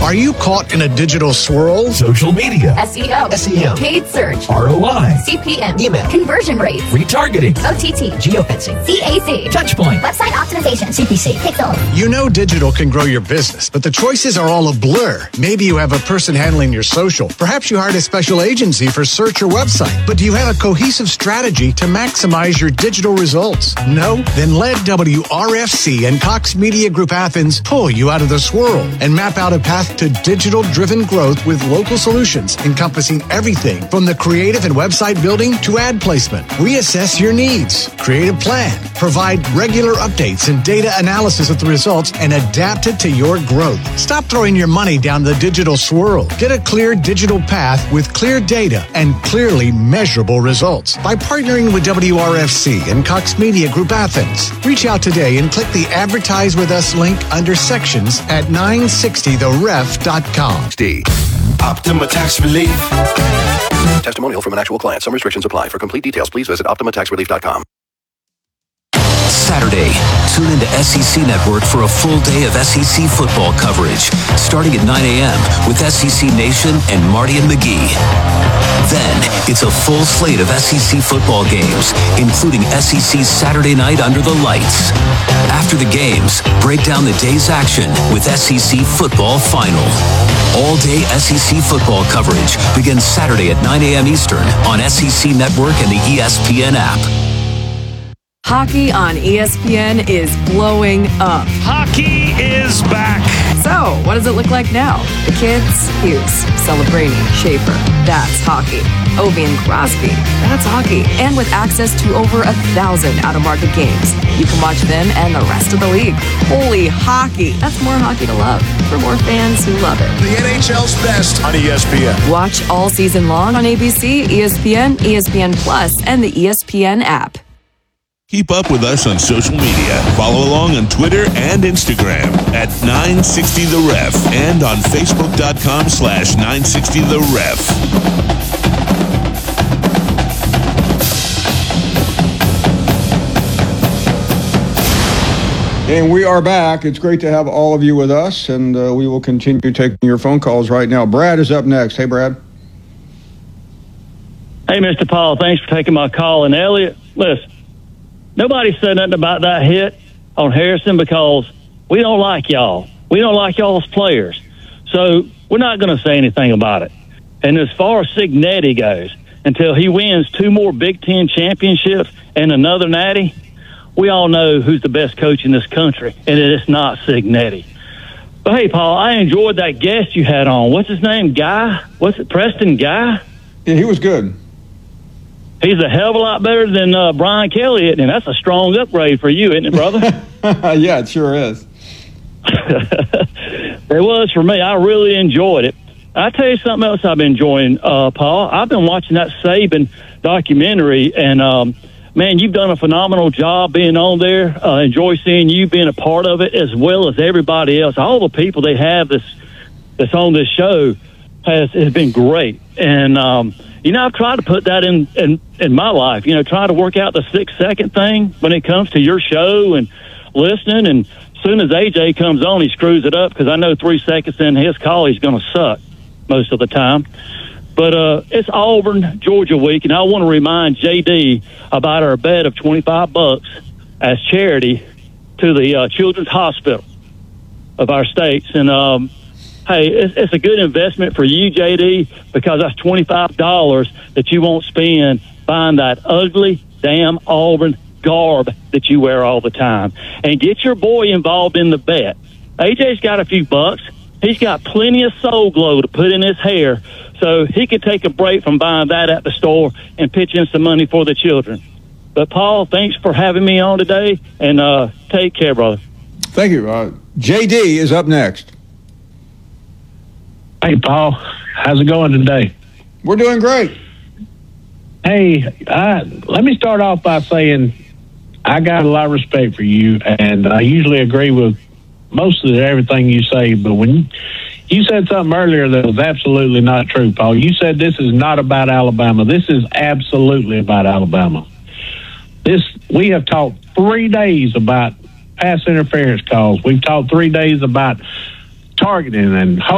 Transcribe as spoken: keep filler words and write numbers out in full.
Are you caught in a digital swirl? Social media, S E O, S E M, paid search, R O I, C P M, email, conversion rates, retargeting, O T T, geofencing, C A C, touchpoint, website optimization, C P C, pixel. You know digital can grow your business, but the choices are all a blur. Maybe you have a person handling your social. Perhaps you hired a special agency for search or website. But do you have a cohesive strategy to maximize your digital results? No? Then let W R F C and Cox Media Group Athens pull you out of the swirl and map out a path to digital-driven growth with local solutions encompassing everything from the creative and website building to ad placement. Reassess your needs, create a plan, provide regular updates and data analysis of the results, and adapt it to your growth. Stop throwing your money down the digital swirl. Get a clear digital path with clear data and clearly measurable results by partnering with W R F C and Cox Media Group Athens. Reach out today and click the Advertise with Us link under sections at nine sixty the ref dot com. D. Optima Tax Relief. Testimonial from an actual client. Some restrictions apply. For complete details, please visit optima tax relief dot com. Saturday, tune into S E C Network for a full day of S E C football coverage, starting at nine a.m. with S E C Nation and Marty and McGee. Then, it's a full slate of S E C football games, including S E C Saturday Night Under the Lights. After the games, break down the day's action with S E C Football Final. All-day S E C football coverage begins Saturday at nine a.m. Eastern on S E C Network and the E S P N app. Hockey on E S P N is blowing up. Hockey is back. So, what does it look like now? The kids, Hughes, Celebrini, Schaefer. That's hockey. Ovi and Crosby. That's hockey. And with access to over a thousand out-of-market games, you can watch them and the rest of the league. Holy hockey. That's more hockey to love for more fans who love it. The N H L's best on E S P N. Watch all season long on A B C, E S P N, E S P N Plus, and the E S P N app. Keep up with us on social media. Follow along on Twitter and Instagram at nine sixty the ref and on facebook.com slash 960theref. And we are back. It's great to have all of you with us, and uh, we will continue taking your phone calls right now. Brad is up next. Hey, Brad. Hey, Mister Paul. Thanks for taking my call. And Elliot, listen. Nobody said nothing about that hit on Harrison because we don't like y'all. We don't like y'all's players. So we're not going to say anything about it. And as far as Cignetti goes, until he wins two more Big Ten championships and another natty, we all know who's the best coach in this country, and it's not Cignetti. But, hey, Paul, I enjoyed that guest you had on. What's his name? Guy? What's it? Preston Guy? Yeah, he was good. He's a hell of a lot better than uh, Brian Kelly, and that's a strong upgrade for you, isn't it, brother? Yeah, it sure is. It was for me. I really enjoyed it. I tell you something else I've been enjoying, uh, Paul. I've been watching that Saban documentary, and um, man, you've done a phenomenal job being on there. Uh, enjoy seeing you being a part of it, as well as everybody else. All the people they have that's that's on this show has has been great, and. Um, You know, I've tried to put that in, in, in my life, you know, try to work out the six-second thing when it comes to your show and listening. And as soon as A J comes on, he screws it up because I know three seconds in his call, he's going to suck most of the time. But uh, it's Auburn, Georgia week, and I want to remind J D about our bet of twenty-five bucks as charity to the uh, Children's Hospital of our states. And, um, hey, it's, it's a good investment for you, J D, because that's twenty-five dollars that you won't spend buying that ugly, damn Auburn garb that you wear all the time. And get your boy involved in the bet. A J's got a few bucks. He's got plenty of Soul Glow to put in his hair, so he can take a break from buying that at the store and pitch in some money for the children. But, Paul, thanks for having me on today, and uh, take care, brother. Thank you. Uh, J D is up next. Hey, Paul. How's it going today? We're doing great. Hey, I, let me start off by saying I got a lot of respect for you, and I usually agree with most of everything you say, but when you, you said something earlier that was absolutely not true, Paul. You said this is not about Alabama. This is absolutely about Alabama. This we have talked three days about pass interference calls. We've talked three days about targeting and